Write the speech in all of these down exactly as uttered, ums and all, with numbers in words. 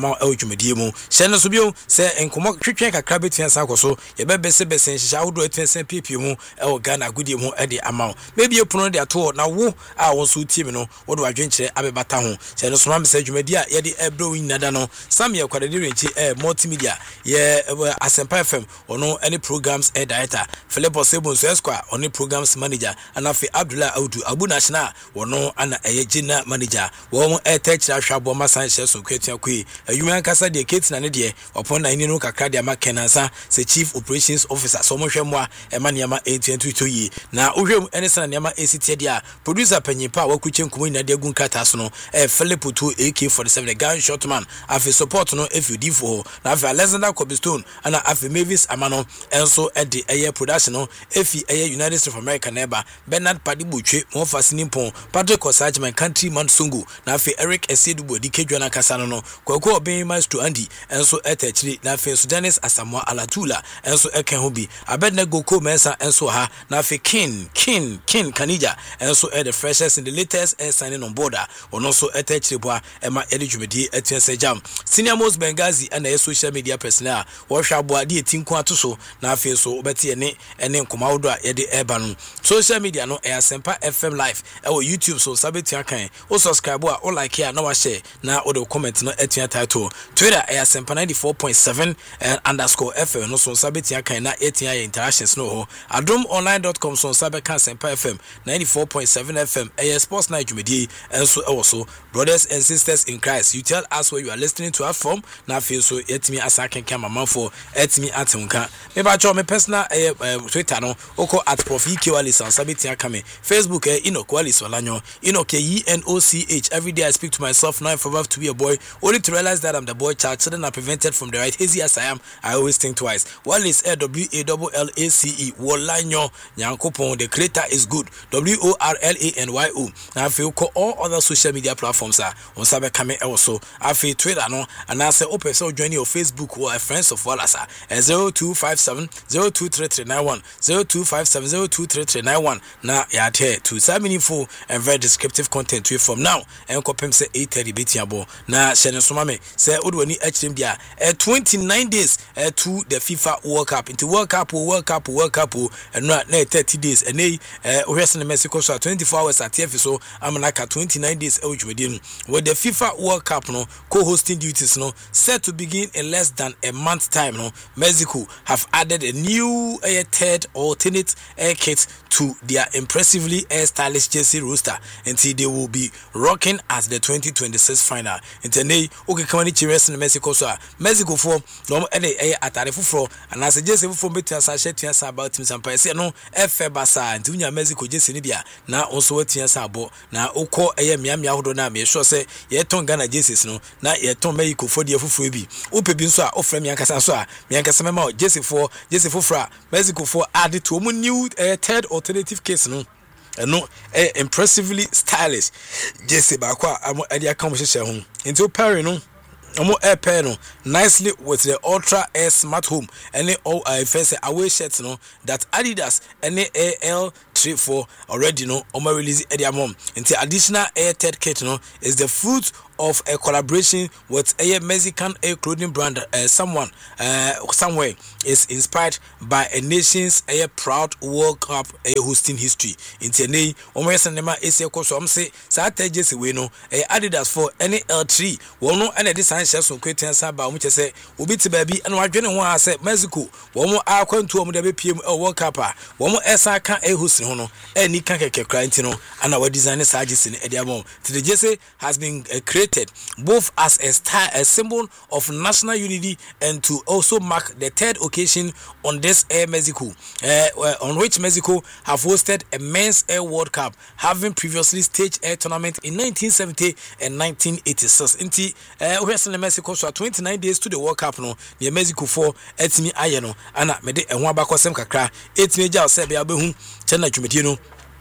ama e dwumadie mu hye no so bio se enkomo twetwe kakra betua san koso ye bebese bese nhihya hodo atuen san piepie mu e wo Ghana agudie mu e de ama maybe epuno de ato na wo a wo so tie me no wo do adwenkyere abebata ho hye no so ma mse dwumadie a ye de ebro winada no sam ye kwadade renchi e multimedia ye Asempa F M ono any programs e director Philip Osebo so esquire ono programs manager anafi Abdullah Audu Abu National wono ana eye general manager wo e techra hwabo masan hye so kwetua kwi ayuma kasa de Ketina ne de opon na ni no kakra de ama Kenansa se chief operations officer so mo hwemo a e ma niama eighty two yi na ohwem ene sana niama A C T de a producer panyimpa wa kuche nkumo ina de gun kata so no e Philip two A K forty-seven the gun shot man afi support no F U D for na afi Alexander Cobblestone ana afi Mavis Amano enso e de eye production no efi eye United States of America neighbor Bernard Padibutwe mo fasini pon Patrick Osajman country man sungu na afi Eric Esedubo di kedwana kasa no kwako oben master Andy enso etechiri na afi Sudanes Asamoah Alatula enso eken ho bi Abednego Ko Mensa enso ha na afi King King King Kanija enso e the freshest in the latest and signing on border ono so etechiri boa ema edwumedi etuense jam Senior Most Bengazi and a social media personnel wo hwa boa de tinko atoso na afi so obeti ene ene nkomawodo a ye de eba no social media no e Asempa F M live e wo YouTube so sabetia kan o subscribe a o like ya na wa share na o de comment no etua title Twitter e Asempa ninety-four point seven and underscore F M no so sabetia kan na etia interactions no ho adom online dot com so sabeka Asempa F M ninety-four point seven F M e sports night jumedi enso e wo so brothers and sisters in Christ you tell us where you are listening to us from na feel so etimi asaken kan mama for etimi atenka me ba cho me personal uh, Twitter no oko at prof equalis on sabetia kame Facebook eh inoqualis walanyo inoke E N O C H every day I speak to myself now if I have to be a boy only to realize that I'm the boy child children are prevented from the right hazy as I am I always think twice Wallace A W A L L A C E walanyo nyankopon the creator is good W O R L A N Y O na feel ko all other social media platforms are on sabe kame also afi Twitter no and I say open so join your Facebook or friends of Wallace zero two five seven zero two three three nine one zero two five seven zero two three three nine one na ya te to some meaningful and very descriptive content we from now and kopem say eight thirty betiabo na shene soma me say odwani achim dia twenty-nine days uh, to the FIFA World Cup into World Cup World Cup World Cup and na thirty days and eh ohwese na Mexico so twenty-four hours at F so amanaka twenty-nine days e wodwadi with the FIFA World Cup no co-hosting duties no set to begin in less than a month time no Mexico have added a new uh, third alternate air kit to their impressively air stylish jersey roster until they will be rocking at the twenty twenty-six final. Intene okay come ni chires in Mexico so Mexico for no any air atare fufro and as a jersey fufro betia sa shetia sa about team sampa se no efe basa ntunya Mexico jersey ni bia na onso watia sa abo na okọ eye miamia hodo na me sure say ye ton Ghana jerseys no na ye ton Mexico for the fufro bi ope bi nso a ofra mi ankasa so a mi ankasa mema jersey for jersey fufro Mexico for add to mu new uh, third alternative case no and no uh, impressively stylish jersey ba kwa amo ade aka mo hye ho into Perry no omo air pair no nicely with the Ultra Air Smart Home and all I face away shirts no that Adidas and A L thirty-four already no omo release ade amom into additional air third kit no is the fruit of a collaboration with a Mexican air clothing brand uh, someone uh, somewhere is inspired by a nation's a proud World Cup a hosting history into ne omo senema ese koso am say Saturday jersey we no Adidas for N L three won no and this san so kwetan sa ba mu che obi ti ba bi and wadwene ho a say Mexico won akwantu om da be piem e World Cup a won esa kan e hosting ho no ani kan keke kra nti no ana wa design sa jersey ne e amom the jersey has been uh, created both as a star, a symbol of national unity and to also mark the third occasion on this Air Mexico, uh, on which Mexico have hosted a men's Air World Cup, having previously staged air tournament in nineteen seventy and nineteen eighty-six. Inti, uh, we are in Mexico so twenty-nine days to the World Cup no, near Mexico for etimi ayeno, ana mede enwa bakosem kakra, etimi ja osebe abehu, chana jumetino.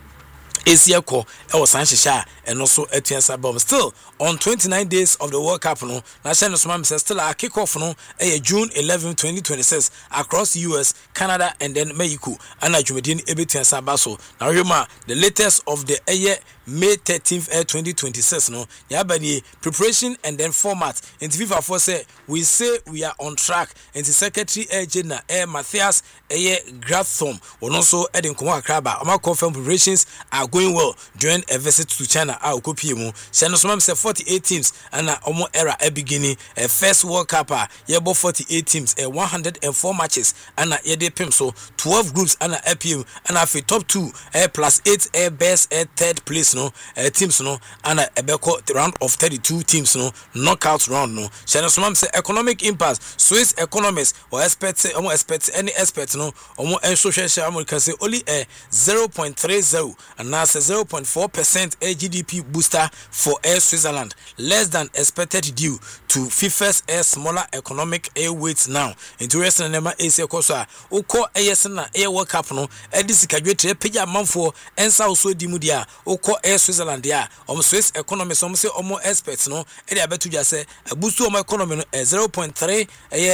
Asiako ewo sanhihya and also etiansa bomb still on twenty-nine days of the World Cup no national sumam says still a kick off no eh June eleventh twenty twenty-six across U S, Canada and then Mexico and Jumedin ebetiansa baso now remember the latest of the eh May thirteenth twenty twenty-six no yabani preparation and then format into FIFA for say we say we are on track into secretary agent eh Matthias eh Grathom one also edin komo akraba ama confirm preparations are going well during a visit to China a okopie mu shano so say forty-eight teams and omo era e beginning a first World Cup a yebo forty-eight teams e one hundred four matches and ye de pim so twelve groups and a P M and a top two eh plus eight eh best eh third place no eh teams no and a ebeko the round of thirty-two teams no knockout round no shano so say economic impact Swiss economists or experts omo experts any experts no omo en social share America say only a zero point three zero and now say zero point four percent a G D P booster for air Switzerland, less than expected due to FIFA's air smaller economic air weights now. Interesting nema A C Kosa Oko Ayesana Air World Cup no Edisika Jwete Peja Manfo Ensa also Dimudia Oko Air Switzerland ya Om Swiss economy some say omo experts no Edi abetu just say a boost to my economy no zero point three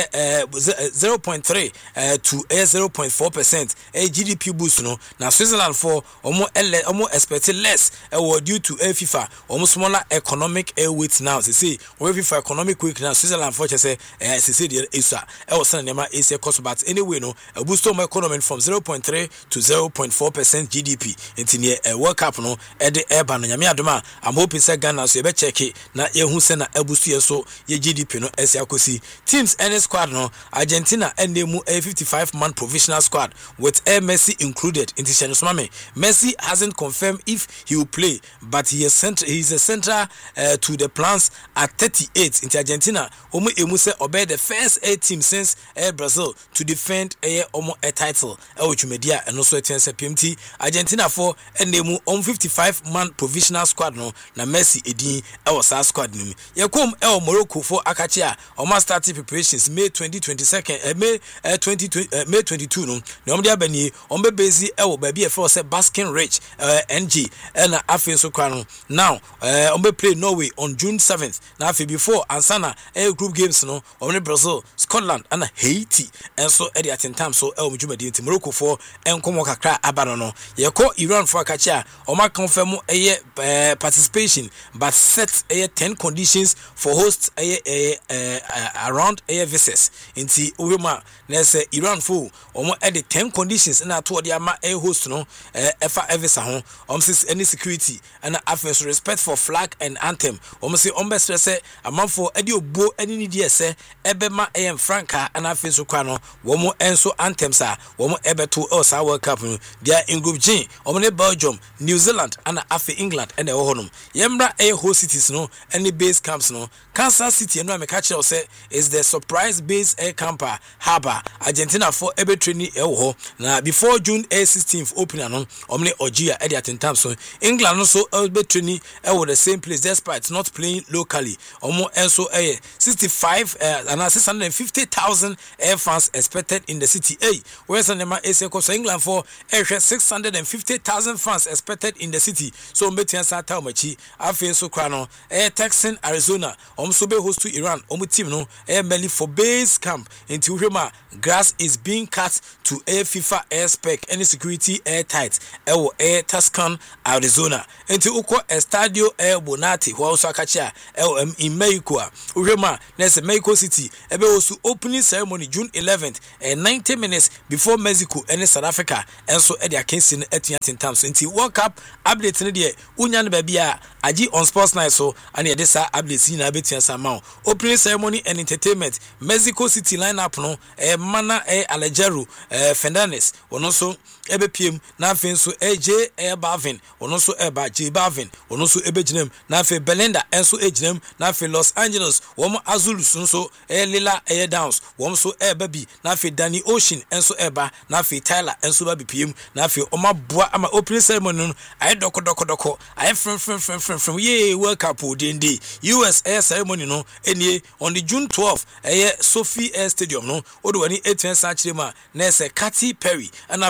zero point three to zero point four percent a G D P boost no na Switzerland for omo omo expected less uh, due to a FIFA omo smaller economic air weight now say say we FIFA economic week now Switzerland for say eh say say the isa e was na nema is cost but anyway no a boost to my economy from zero point three to zero point four percent G D P into near a World Cup no e de e ba no nyame adoma I'm hoping say Ghana so e be check na ye hu say na e boost ye so ye G D P no esi akosi teams any squad no Argentina and mu a fifty-five man provisional squad with Air Messi included into Shenosmame. Messi hasn't confirmed if he will play, but he is cent- he is a center uh, to the plans at thirty-eight into Argentina. Omo Emuse obey the first A team since Air Brazil to defend a Omo a title. Media and also a P M T Argentina for and they move on fifty-five man provisional squad no na Messi edin e was our squad nim. Yakom El Morocco for Akachia or must start preparations May twenty twenty-second uh, May uh, twenty twenty uh, May twenty-two no. Nomdia Beni on be busy e baby e for say Baskin Ridge uh, N G and afi so kwano now uh, on be play Norway on June seventh na afi before ansana uh, group games no on Brazil Scotland and Haiti and so at the time so el mujumadi nti Morocco for enkomo kakra abano no ye ko Iran for akacha o ma confirm eye uh, participation but set eye ten conditions for hosts eye uh, uh, around eye visits nti uhema na say Iran for omo edit ten conditions na to the ama eye host no uh, efa evisa ho om says any security and affairs respect for flag and anthem om say om be stress amanfo ede obo ani ni die se ebe ma em franca and affairs so kwa no wo mo enso anthems a wo mo ebe to us our World Cup no dia in group G om ne Belgium New Zealand and afi England and e ho honum yemra e host cities no any base camps no Kansas City no make catch say is the surprise base air camper harbor Argentina for ebe training e ho na before June sixteenth opening no om ne Ogia e dia tentam so England no so ebe training e wo the same place despite not playing locally omo enso e sixty-five uh, and six hundred fifty thousand air fans expected in the city A where Sanema is so England for air six hundred fifty thousand fans expected in the city so mbetian sa ta machi afi so kwa no air Texan Arizona om so be host to Iran om team no air merely for base camp into Hema grass is being cut to air FIFA air spec any security air tight e wo air Tuscan Arizona into uko Estadio Air Bonati who also akacha L M in Mexico Uhema next Mexico City ebe also opening ceremony June eleventh and ninety minutes before Mexico and South Africa and so Eddie Akinsin etian times into World Cup update ne de unya ne babia agi on Sports Night so and ye this update na betian sama opening ceremony and entertainment Mexico City lineup no e mana e Alejandro Fernandez ono so ebe pm na afen so A J e Bavin ono so e ba J Bavin ono so ebe ginem na afen Belinda enso e ginem na afen Los Angeles wo mo Azulus nso e Lila e Downs wo so e baby na afen Danny Ocean enso e ba na afen Tyler enso ba pm na afen o ma boa ama opening ceremony no aye doko doko doko aye from from from from from ye World Cup dende U S air ceremony no enie on the June twelfth eh Sophie Air Stadium no odo wani eighteen century ma na se Katy Perry and afen future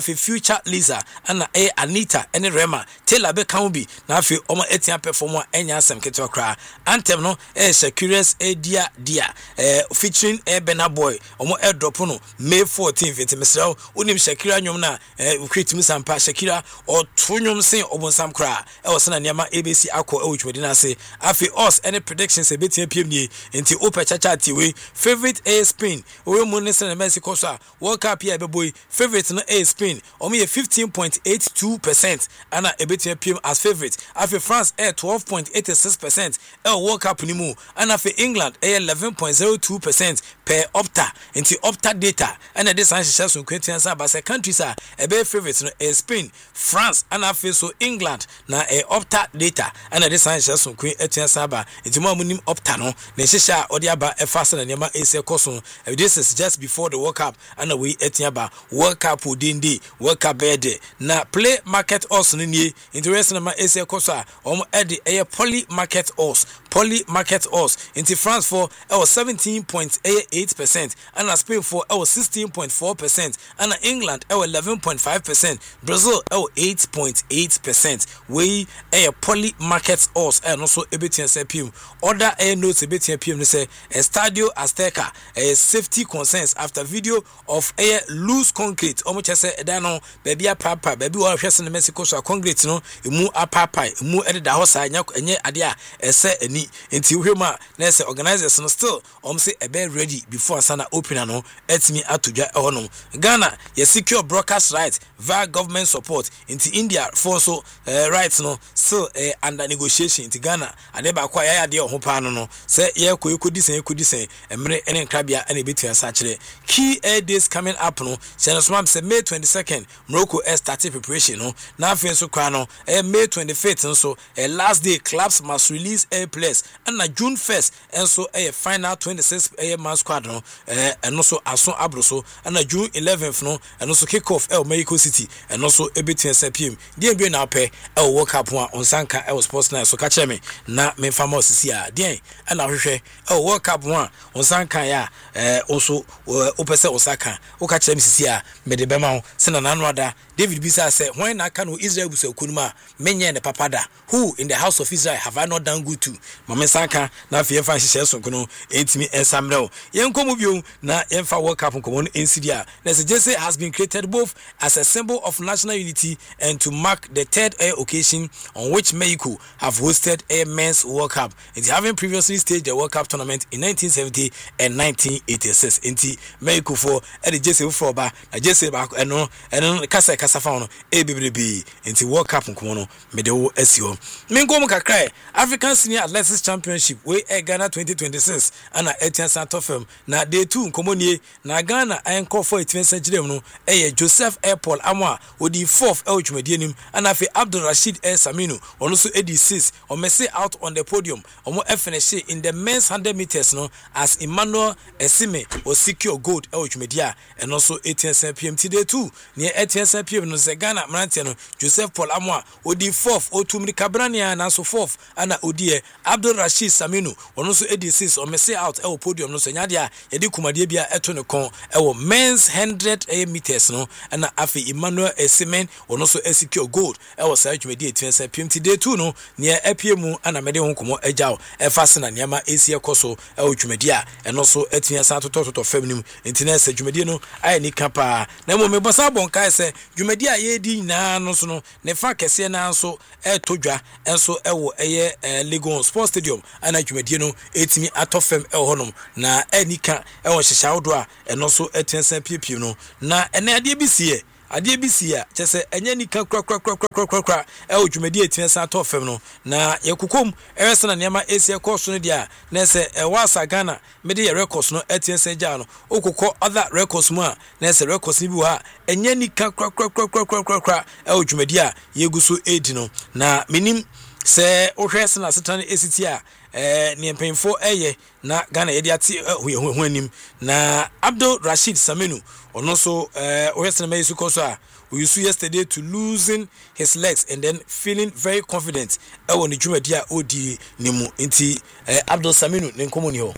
Chacha Lisa ana e Anita ene Rema Taylor be kan bi na afi omo etia perform a enya asem keto kra anthem no e Shakira's e dia dia eh featuring e Burna Boy omo e drop no May fourteenth enti mesraw unim Shakira nyom na eh ukritimi sampa Shakira o to nyom sen obonsam kra e wosena niama A B C akọ e wotwedi na ase afi us any predictions e betia pm ni enti opa chacha ti we favorite a Spain we mu ne sen Mexico so World Cup here be boy favorite no a Spain omo ye fifteen point eight two percent ana e betia pm as favorite afi France air twelve point eight six percent e World Cup ni mu ana afi England air eleven point zero two percent per Opta enti Opta data ana this an share so kwetian sa ba se countries a e be favorite no a Spain France ana afi so England na e Opta data ana this an share so kwetian sa ba enti mo amunim Opta no na hihia odi aba e fast na niam ese koso this is just before the World Cup ana we etian ba World Cup odindi World Cup bede na play market us no nie interest na ma ese koso a omo edi e poly market us poly market us into France for e seventeen point eight percent and Spain for e sixteen point four percent and England e eleven point five percent Brazil e eight point eight percent we e poly market us and also ebetian say pm other e notes ebetian pm say Estadio Azteca a safety concerns after video of a loose concrete omo chese eda no baby apapa baby wa hwese na Mexico so concrete no emu apapa emu e da hosa anya enye ade a ese ani enti hwema na say organizers no still om say ebe ready before sana opener no etimi atodwa e honom Ghana ye secure broadcast rights via government support into India for so uh, rights no still uh, under negotiation into Ghana ade ba kwa ya ade ho pa no no say ye ko ekodi sen ekodi sen emre ene nkrabia ene betua sa kire key air days coming up no Chenoswam say May twenty-second Morocco air started preparation no na afen so kwa no eh, May twenty-fifth so eh, last day clubs must release air players and na June first and so eh, final twenty-six eh, man squad no eh, and also aso abro so and na June eleventh no and also kick off El Mexico City and also ebetia S P M dey be na pe e World Cup one on sanka e sports night so ka che me na me fama osisi a dey and ahwehwe e World Cup one on sanka ya eh also opese osaka o ka che me sisi a me de be ma ho se na nanu ada David Bisa say when na ka no Israel busa kunuma menye ne papada who in the house of Israel have I not done good to mama sanka na fe fa hihye so kono entimi ensamreo yenkomu bio na yenfa World Cup komo no ensidia na say Jesse has been created both as a symbol of national unity and to mark the third air occasion on which Mexico have hosted a men's World Cup and having previously staged the World Cup tournament in nineteen seventy and nineteen eighty-six enti Mexico for e Jesse for ba na Jesse ba eno eno kasa kasa fa no e bebrebe enti World Cup komo no me de wo asio menko mu kakra African Senior Athletics Championship we e Ghana twenty twenty-six ana Etienne Santofem na day two komo nie na Ghana enko for eighteen century no e Joseph Airport Amwa odi fourth e otwumade nim ana fe Abdul Rashid El Saminu ono so edi six o messe out on the podium omo e finish in the men's one hundred meters no as Emmanuel Esime o secure gold e otwumade a eno so eighteen P M T day two ne eighteen P M no se Ghana Mrantia no Joseph Paul Amwa odi fourth o tumri Kabrania na so fourth ana odi Abdul Rashid Saminu ono so edi six o messe out e o podium no so nyade a yedi kumade bia eto ne kon e wo men's one hundred meters no ana afi Emmanuel Esimen ono so secure gold e wo sa atwumade eighteen P M T day two no ne apiemu ana mede ho komo ajaw e fase na niama esi ekoso e otwumade a eno so atinya sa tototo femnim ntine se dwumade no ayi ni kapa na mo me bosa bon kai se dwumade a ye di na no so no ne fa kese na so e todwa enso e wo eye Legon Sports Stadium ana dwumade no etimi atofem e honom na anika e wo hyehya wodo a eno so etensa piepie no na ene ade bisie ade bisia chese enye nika kra kra kra kra kra kra e odwumadi etinsa atofem no na yekokom ewese na niama esi course no dia na se e wasa Ghana mede ye records no etinsa ja no okokọ other records mu a na se records bi wa enye nika kra kra kra kra kra kra e odwumadi a yeguso edi no na menim se ohwese na setan esiti a eh ni mpemfo eye na Ghana ye dia ti ho anim na Abdul Rashid Saminu ono so eh ohwese na meyisu koso a we used yesterday to losing his legs and then feeling very confident e woni dwumadi a odi nimu nti eh, Abdul Saminu ne nkomo ni ho.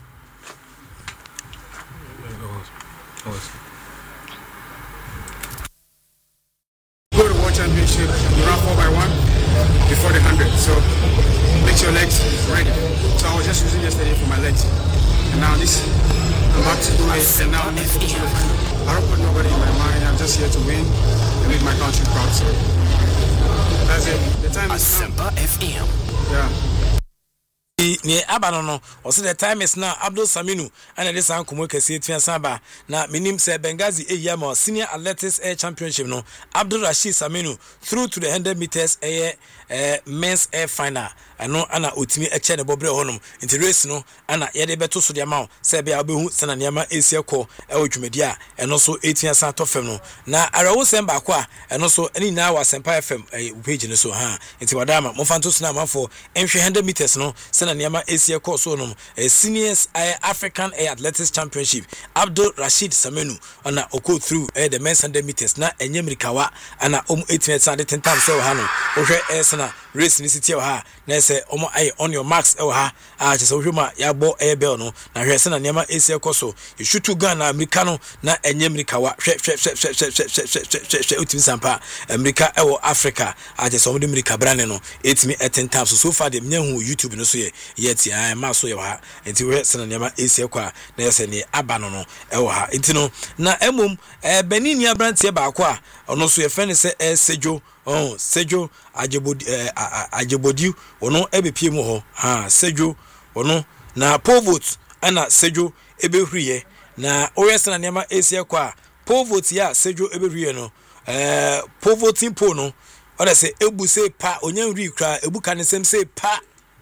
challenge. And now this, I'm back to do it. And now I don't put nobody in my mind. I'm just here to win and make my country proud. So that's it. The time is now. F M. Yeah. Ni abano no also the time is now. Abdul Saminu and this ankomo kese tiansaba na minim se Benghazi Eyama Senior Athletics Air Championship no Abdul Rashid Saminu through to the one hundred meters air uh, men's air final ano ana otimi eche ne bobre honum inti race no ana yede beto so de ma se be abehu sena niama esie ko e odwumedi a eno so etiasa to fem no na arawo sem ba ko a eno so ani na wa Sempa F M page ne so ha inti wadama mo fanto so na manfo enhwe one hundred meters no sena niama esie ko so no seniors air African Air Athletics Championship Abdul Rashid Saminu ana oko through eh, the men's one hundred meters na enye mirikawa ana om etiasa de tentam se wa ha no ohwe eh, sena race ni city wa ha na omo ay on your marks e ha a che so hwema ya bo e bell no na hwese na niam esi ekoso you shoot to Ghana America no na enye America wa hwe hwe hwe hwe hwe utimi sampa America e wo Africa a che so mo de America brand no etimi etentam so so far de mnyahu YouTube no so ye yet ya ma so ye ha enti hwese na niam esi ekwa na yese ni aba no no e wo ha enti no na emom e Benin ya brantie ba akwa ono so ye fene se e sejo oh sejo ajebodi eh, ajebodi ono ebepie mu ho ha sejo ono na povot ana sejo ebehriye na oyesana nema esie kwa povot ya sejo ebehriye no eh povotin po no oda se ebuse pa onyanri kra ebuka ne sem se pa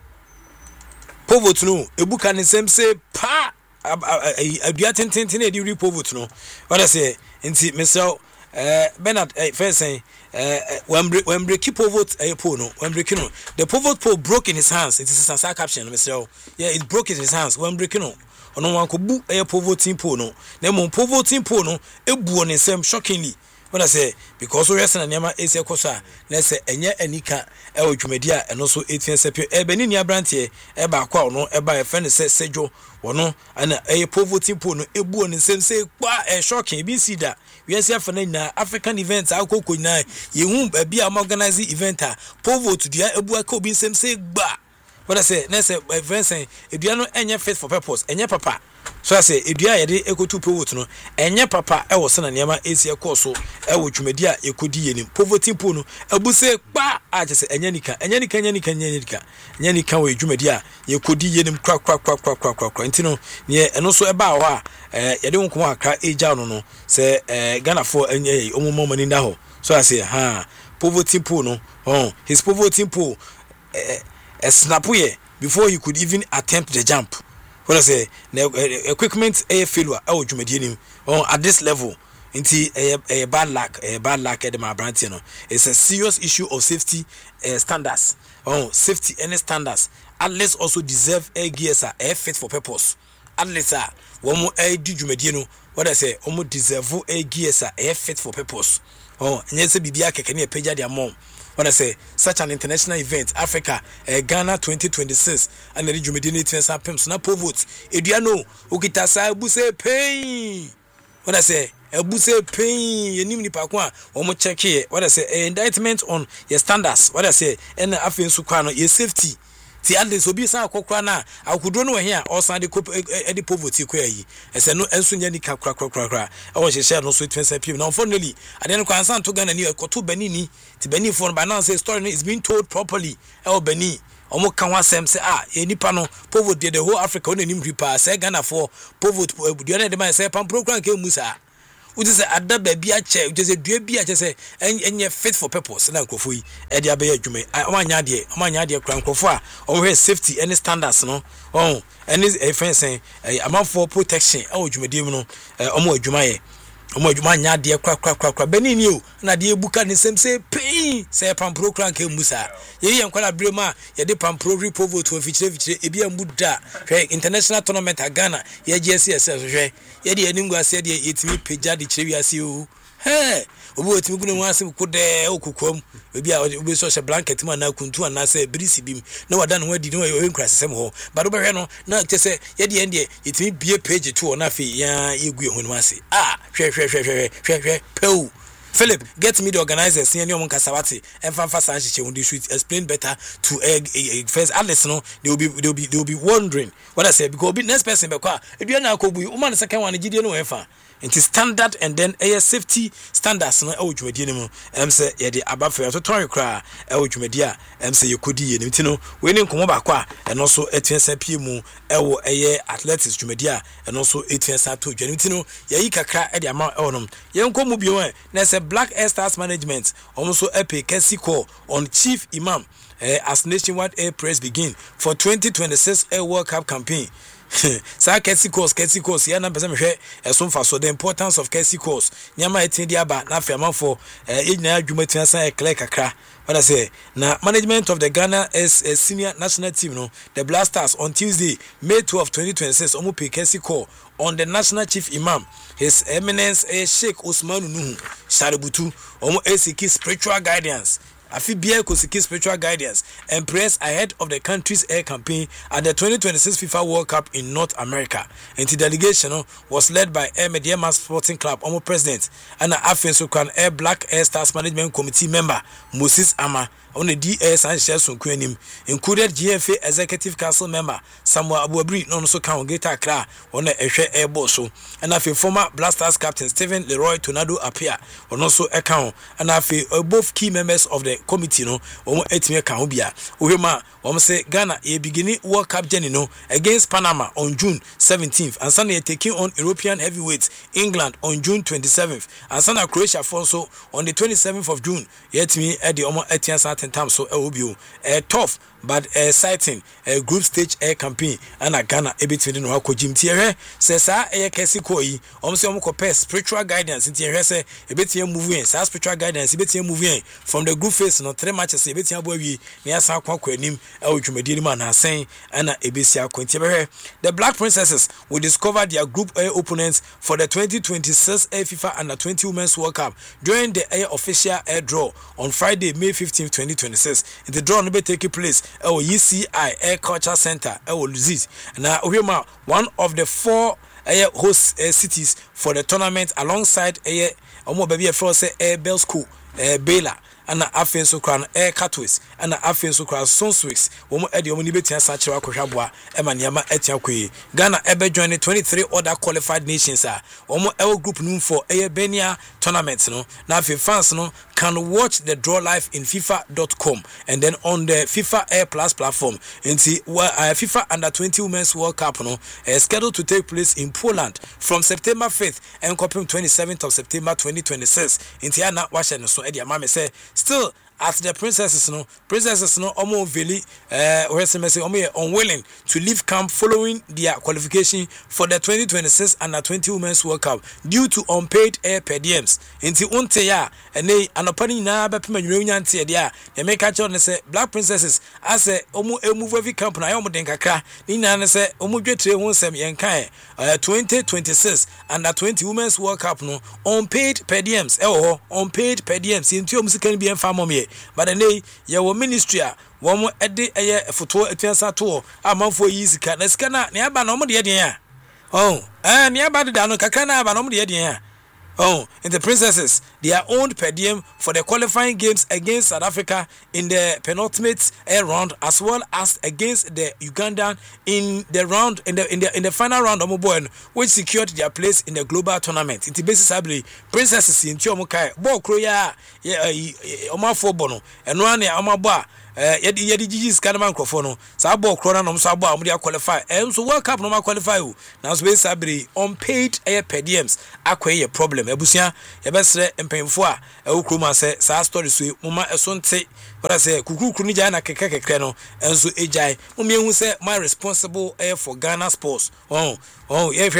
povot no ebuka ne sem se pa adua tententen edi ri povot no oda se nti mesel eh Bernard eh first saying uh, when bre- when break pivot a uh, pole no when break no the pivot pole broke in his hands. It is a sad caption, Mister Yeah, it broke in his hands when break no ono wan ko bu a pivoting pole no na mo pivoting pole no ebu on him shockingly when I say because we are na ese kosa na say enye anika e odwumedi a eno so eighteen sepio e beni ni abrantie e ba kwa no e ba e friend say sejo wono ana e pivoting pole no ebu on him say kwa e shocking bi see that we are say for na African events akoko na yehu ba bia organize event a pivot dia ebu aka bi sem say gba what I say na say event say edua no enye fit for purpose enye papa so I say edua yede ekotu pivot no enye papa e wo se na niam esi ekoso e wo dwumedi a ekodi yenim pivoting pool no abu say pa a je say enye nika enye nika enye nika enye nika enye nika wo dwumedi a ekodi yenim kwa kwa kwa kwa kwa kwa kwa ntino ne eno so e ba ho a eh yede nko aka eja no no say eh Ghana for enye omomo mani nda ho so I say ha pivoting pool no oh his pivoting pool eh a snap here before you could even attempt the jump. What I say, the equipment a failure oh jumedini oh at this level into a, a bad luck a bad luck at my branch you know it's a serious issue of safety uh, standards oh safety and standards athletes also deserve a gears are a fit for purpose athletes are one more a jumedino what I say almost deserve a gears are a fit for purpose oh and yes bibia kekeni e page their mom. When I say such an international event, Africa, uh, Ghana twenty twenty-six, and the Jumedini Tensa Pimps, na Povot, Ediano, Ukitasa, Buse Pain. When I say a Buse Pain, you need Pakwa, or more check here. What I say, indictment on your standards. What I say, and the Afin Sukano, your safety. Ti ande so bi san akokra na akudo no here or san de edi poverty kwa yi ese no enso nya ni kakra kakra kakra e won hye no so twenty pm na unfortunately ade no kwan san to Ghana ni ekoto bani ni ti bani for by now say story is being told properly e o bani omo kan wasem say ah e nipa no poverty the whole Africa on nim ripa say Ghana for poverty do na de man say pam program ke musa uti say adaba bia che uti say dua bia che say enye fit for purpose na nkofo yi e dia be adwuma amanya de amanya de kran nkofo a o we safety any standards no oh any e fence amount for protection e odwumadi mu no omo adwuma ye omo adwuma nya de kra kra kra kra bani ni o na de ebuka ne sem say pay say pam program ke musa ye ye nkwala brema ye de pam pro repovo to fichire fichire e bia muda hwe international tournament a Ghana ye G S S hwe ye de anim gwase de yetimi peja de chire wiase o he obi otimi gunu mu asem kode okukwam obi a obi so she blanket man na kuntu na say brisi bim na wada no wadi no ye nkra sesem ho ba do behwe no na te say ye de ende yetimi bie page to na fe ya yegu ehunu ase ah hwe hwe hwe hwe hwe hwe pew Philip, get me the organizers, see any one Kasawati, and Fanfa Sanchi, when they should explain better to egg first. At least, no, they will be they will be they will be wondering what I say because be next person, because if you're not Kobu, woman second one, you don't know. It is standard and then a safety standards no e wo dwumadi mu em say ye de abafa to ton kra e wo dwumadi a em say ye kodi ye nimti no we ni nkomo ba kwa eno so etuensa pie mu e wo eye athletics dwumadi a eno so etuensa to dwumadi no ye yi kakra e de ama e wonom ye nkomo bio e na say Black Air Stars Management almost epic Kesi call on Chief Imam uh, as nationwide air press begin for twenty twenty-six Air World Cup campaign. Sa Kesi course Kesi course ya na pese mehwe esom fa so the importance of Kesi course nyama etin dia ba na afema for ejina adwumatua san e clear kakra what I say na management of the Ghana as a senior national team no the Black Stars on Tuesday May twelfth twenty twenty-six omo pe Kesi call on the national chief imam His Eminence eh, Sheikh Usman Nuhu Shaributu omo esiki spiritual guidance Afi bia kosiki spiritual guidance and prayers ahead of the country's air campaign at the twenty twenty-six FIFA World Cup in North America. And the delegation uh, was led by Air Mediama Sporting Club, Omo President, and Afin Sukran Air Black Air Stars Management Committee member Moses Ama. On the D S and Shelson Kuenim, included G F A Executive Council member Samuel Abuabri, non so count Geta Kra on the Eshe Air Bosso, and after former Black Stars captain Stephen Leroy Tornado appear on also account, and after both key members of the committee no omo etime ka hobia ohema omo say Ghana e beginning World Cup journey no against Panama on June seventeenth and Sunday taking on European heavyweights England on June twenty-seventh and Sunday Croatia also on the twenty-seventh of June yet me e de omo etian time so e obio e tough but exciting a group stage air campaign and a Ghana e between no akojim tie hwe se sa e Kesi ko yi omo se omo ko spiritual guidance tie hwe se e betia move in sa spiritual guidance e betia move in from the group phase no three matches e betia bo awie na ya sa kwa kwa anim e odwumadi ni ma na asen ana e besia ko tie hwe the Black Princesses will discover their group A opponents for the twenty twenty-six Air FIFA Under twenty Women's World Cup during the air official air draw on Friday May fifteenth twenty twenty-six. In the draw no be take place our U C I Air Culture Center our Luzit na ohema one of the four air host uh, cities for the tournament alongside air omo baby e fro say Air Bell School uh, Baylor and Afin Sukran Air Catways and Afin Sukran Sonswix womo e de omo ni betia sa kire akohwaboa e ma niama etia kwe Ghana ebe join twenty-three other qualified nations a womo e group num for Air Benia tournament no na Afin fans no can watch the draw live in FIFA dot com and then on the FIFA Air Plus platform. And see, uh, FIFA Under twenty Women's World Cup no, is scheduled to take place in Poland from September fifth and twenty-seventh of September twenty twenty-six. In Tiana Washington, so Eddie Mame say still. At the princesses no princesses no omo veli eh uh, omo unwilling to leave camp following their qualification for the twenty twenty-six Under twenty Women's World Cup due to unpaid air per diems inti unte ya ene anopani na be pema nwunye nyante de a ye make catch on say Black Princesses as omo emove every camp na yo mo den kakra ni na ne say omo dwetre ho nsem yen kan uh, twenty twenty-six Under twenty Women's World Cup no unpaid per diems e ho unpaid per diems inti omo sikan bi enfa mom but the your ministry one ede eye photo etiansa to amanfo yi sika na sika na ne aba na omo de den a oh eh ne aba de da no kakra na aba na omo de den a oh and the princesses they are owned per diem for the qualifying games against South Africa in the penultimate air round as well as against the Ugandan in the round in the in the in the final round of Moboen which secured their place in the global tournament. It basis ably princesses in Tiomokai ball kroya yeah oma for bono and one oma ba eh yedi yedi jijis kanama nkrofo no sa ball krona no so abo amudi qualify em so World Cup no ma qualify o now so basis ably unpaid air per diems akwa problem ebusia ye besre empemfo a ewukroma se sa story so muma eso nte what I say kukukuru ni jana keke keke no enso ejai mum yehu say my responsible air for Ghana sports oh oh yeah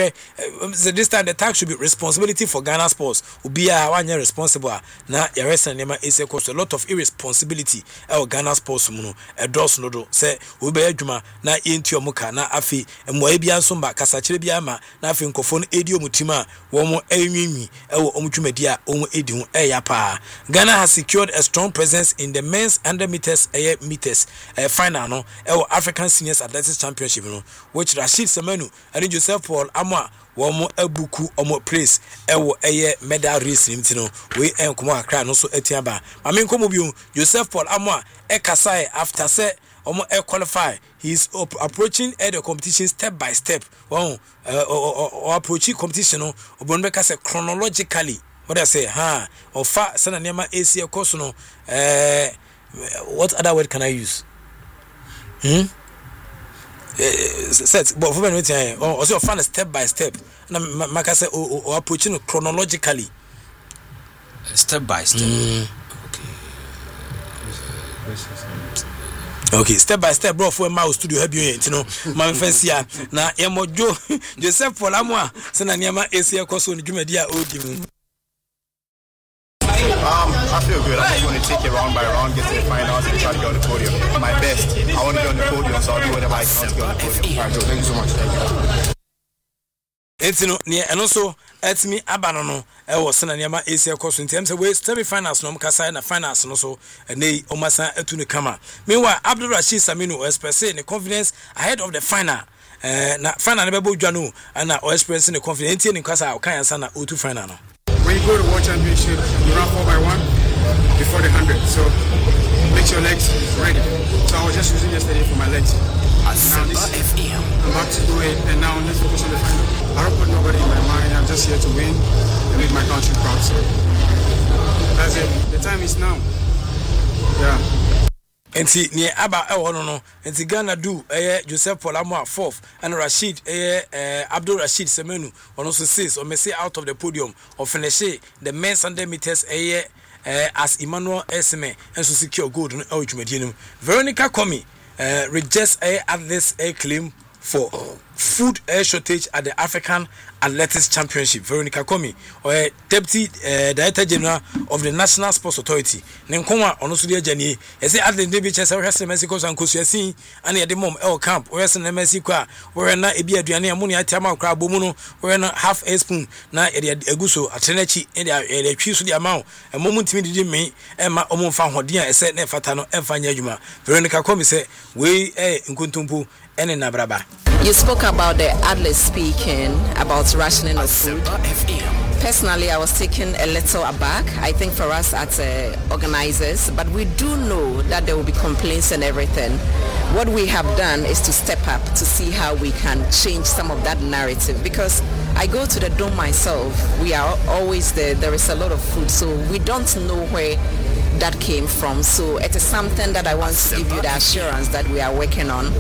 so this time the tax should be responsibility for Ghana sports ubia wanya responsible na your rest nema is a lot of irresponsibility e Ghana sports mu no e dos no do say we be adwuma na yentu omuka na afi emwa bia nso mba kasakire bia ma na afi nkofo no edi omutima wo mo enwinwi e wo omutwumadi a omu edi hu e ya pa Ghana has secured a strong presence in the men's one hundred meters air meters uh, final no e wo African Seniors Athletics Championship no which Rashid Semenu and Joseph Paul Amwa wɔn abuku wɔn place ɛwɔ ɛyɛ medal race nim ti no we ɛnkomo akra no so etiaba maame nkomo bio Joseph Paul Amoah ɛkasai after say omo air qualify. He is op- approaching uh, the competition step by step. Wow, uh, or, or approaching competition. No, Obonbeka say chronologically. What I say, huh? Or fa sana nema A C course no. Uh, what other word can I use? Hmm. Uh, set, but for me, or also find step by step. Na maka say or approaching chronologically. Step by step. Mm. Okay, step by step, bro. For my studio, help you, you know, my fancy. Na emo jo Joseph Paul Amoah. Sena niama A C course on Jumedia Odi. Um, I feel good. I just want to take it round by round, get to the finals, and try to get on the podium. My best. I want to get on the podium, so I'll do whatever I can to get on the podium. All right, Joe, thank you so much. Thank you. It's no near and also at me abanono. I was sending Yama A C course in terms of ways semi finals no Mukasa na finals no so and they omasa etuni kama. Meanwhile, Abdul Rashid Saminu expressing the confidence ahead of the final. Uh, na final never Janu and now expressing the confidence in Kasa Okaya Sana O two final. When you go to World Championship, you run four by one before the hundred. So make your legs ready. So I was just using yesterday for my legs. Now this, I'm about to do it, and now let's focus on the final. I don't put nobody in my mind. I'm just here to win and make my country proud. So that's it. The time is now. Yeah. Enti near Abba Ewono no enti Ghana do eh Joseph Paul Amoah fourth and Rashid eh, eh Abdul Rashid Semenu on also says or may say out of the podium or finish the men's one hundred meters eh, eh as Emmanuel Esme and so secure gold on Ojumedianum. Veronica Komi eh rejects eh at this eh claim for food air shortage at the African Athletics Championship. Veronica Komi, or uh, Deputy uh, Director General of the National Sports Authority. Nenkoma onosudia jani. Ese athlete dey be chese we hwese Mexico san kosuasin ane de mom el camp. We hwese na Mexico a we na ebi aduane amuni atiama kra bomu no. We na half a spoon na e de eguso atenachi e de twi so de amawo. Emomu ntimi didi me e ma omo fa hoden a ese na fata no emfa nya adwuma. Veronica Komi say we eh nkontompo ene na braba. You spoke about the athletes speaking about rationing of food. Personally, I was taken a little aback, I think, for us as uh, organizers, but we do know that there will be complaints and everything. What we have done is to step up to see how we can change some of that narrative, because I go to the dome myself. We are always there. There is a lot of food, so we don't know where that came from. So it is something that I want to give you the assurance that we are working on.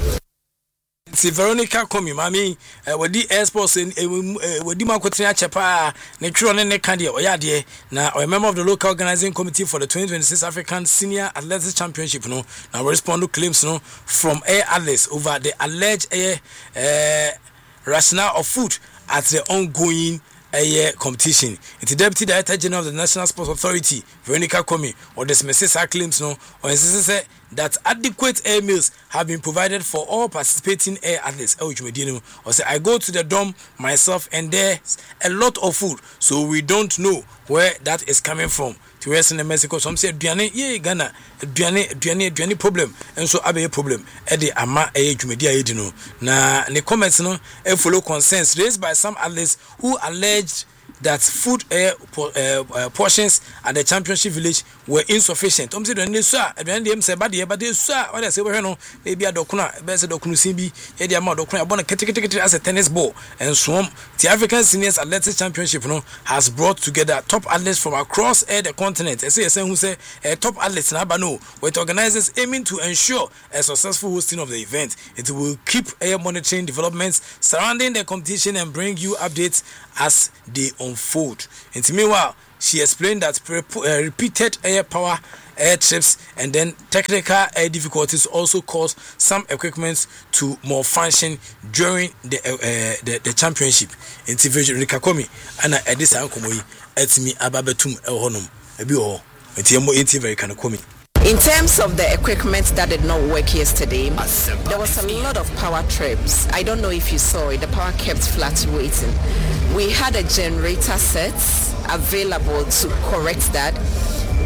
Si Veronica Komi mami uh, wadi exports in uh, wadi makotina chepa ne twiro ne ne kan de oyade na a member of the local organizing committee for the twenty twenty-six African Senior Athletics Championship no now respond to claims no from air athletes over the alleged air uh, rationale of food at the ongoing a competition. It's the Deputy Director General of the National Sports Authority, Veronica Komi, or dismisses our claims no, or insists that adequate air meals have been provided for all participating air athletes. Or say I go to the dome myself and there's a lot of food, so we don't know where that is coming from. To West in Mexico, some say Duane, yeah, Ghana, Duane, Duane, Duane problem, and so abe problem. Eddie Ama a Jumedia Edino. Na the comments no a follow concerns raised by some athletes who alleged that food uh, uh, uh, portions at the championship village were insufficient. Um, say when they saw, when they say bad, but they saw what I say, well, no, maybe a dokuna, best dokunu simbi, the amount of dokuna, born a category as a tennis ball, and so the African Seniors Athletics Championship, no, has brought together top athletes from across uh, the continent. I say, I say, who say uh, top athletes in Abano, with organizers aiming to ensure a successful hosting of the event. It will keep air monitoring developments surrounding the competition and bring you updates as they unfold. And meanwhile, she explained that uh, repeated air power air trips and then technical air difficulties also cause some equipment to malfunction during the uh, the, the championship. In Veronica Komi and at this time at me ababetum elhonum ebi o entiemo enti Veronica Komi. In terms of the equipment that did not work yesterday, there was a lot of power trips. I don't know if you saw it, the power kept fluctuating. We had a generator set available to correct that.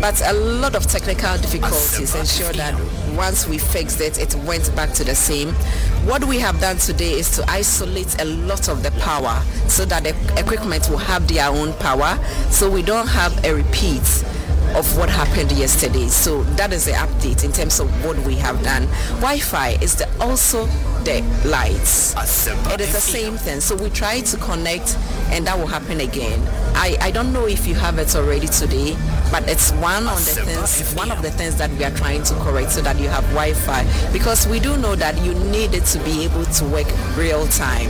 but a lot of technical difficulties ensure that once we fixed it, it went back to the same. What we have done today is to isolate a lot of the power so that the equipment will have their own power, so we don't have a repeat of what happened yesterday. So that is the update in terms of what we have done. Wi-Fi is the, also the lights. It is the same thing. So we try to connect and that will happen again. I, I don't know if you have it already today, but it's one of the things one of the things that we are trying to correct so that you have Wi-Fi, because we do know that you need it to be able to work real time.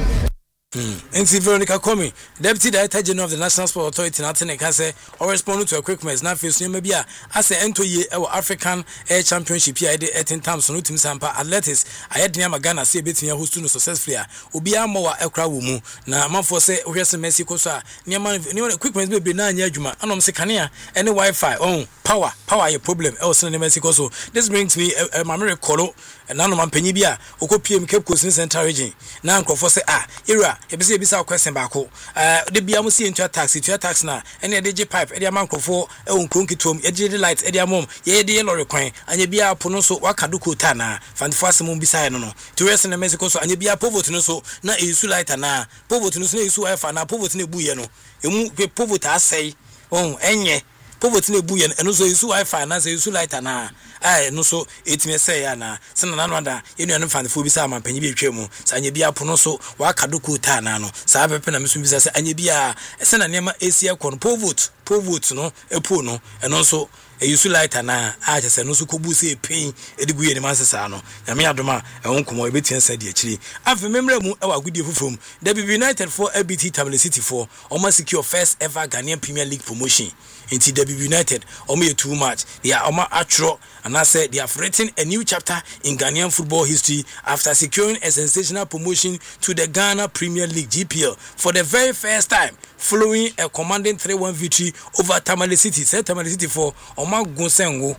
Nti Veronica Komi, Deputy Director General of the National Sport Authority, Nathan can say or respond to a quick mess. Now, face maybe as a ento ye our African Air Championship here at eighteen times no team sampa athletics. I had near Magana see bit near who's to successfully. Ubia more a crowd wumu. Na man for say we have Mexico so near man quick mess be nine year juma. And I'm say Kania any Wi-Fi oh power power a problem else in Mexico. So this brings me a memory colo and none of my penibia oko P M Cape Coast Central region. Now uncle for say ah era ebisi ebisa question baako eh de bia mo si into taxi to tax na ene de G pipe e de amankofo e won kronkitom e de light e de amom ye de lorry kwan anya bia po no so waka duko ta na fanfo asem bisa no no to rest na Mexico so anya bia povot no so na e use light na povot no so na use wifi na povot na buye no emu povot asai on enye povot na buye no so use wifi na so use light na ai no so etime say ya na se na no da enu enu fanfo bisa amampanyi bi atwemu sa anya bia po no so waka duko ta na no sa pepe na mesu bisa se anya bia se na nema esia kon povot povot no epo no eno so e use light na a se no so kobu se pen edigu ye ne mansesa no na me adoma e won komo e betia sa de akiri afa memra mu e wa gudie fufum W United for A B T Tamale City for almost secure first ever Ghanaian Premier League promotion into W United. Omo too much they are omo atro and I said they have written a new chapter in Ghanaian football history after securing a sensational promotion to the Ghana Premier League G P L for the very first time, following a commanding three one victory over Tamale City. Said Tamale City for Omo Gonsengo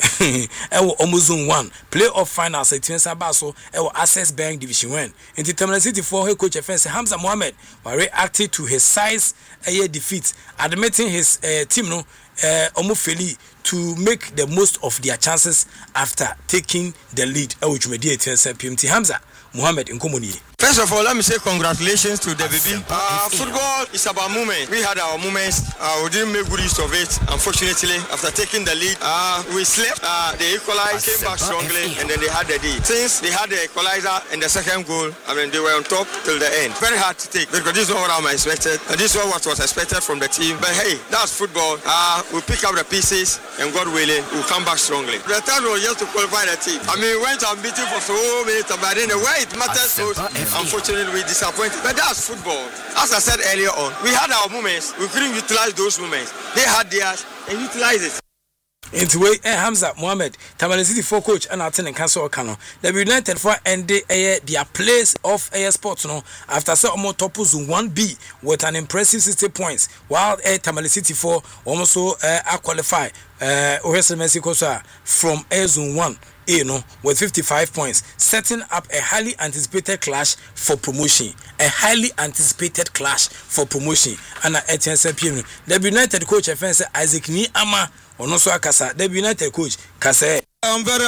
ewo Omozone one playoff finals at Baso ewo Access Bank Division one. In the Tamale City for head coach offense Hamza Mohammed were reacted to his size a defeat, admitting his uh, team no uh, Omofeli to make the most of their chances after taking the lead. Ewo Jumedi at P M T Hamza Mohammed in Komoni. First of all, let me say congratulations to the baby. Uh, football is about movement. We had our moments. Uh, we didn't make good use of it. Unfortunately, after taking the lead, uh, we slept. Uh, they equalized, came back strongly, and then they had the lead. Since they had the equalizer and the second goal, I mean, they were on top till the end. Very hard to take because this is not what I expected. And this is what was expected from the team. But hey, that's football. Uh, we'll pick up the pieces, and God willing, we'll come back strongly. The third was just to qualify the team. I mean, we went unbeaten for so many times, but then the way it matters most. Unfortunately, we disappointed. But that's football. As I said earlier on, we had our moments. We couldn't utilize those moments. They had theirs and utilize it. Into way eh Hamza Mohammed Tamale City for coach and attend and cancel Kano. The United for end their place of air sports no after so more top zone one B with an impressive sixty points, while eh Tamale City for almost uh qualify uh Ohese Mexico from air zone one A no with fifty-five points, setting up a highly anticipated clash for promotion. A highly anticipated clash for promotion. And at T S P M, the United coach offense Isaac Ni Ama Onoso Akasa, the United coach Kase. I'm very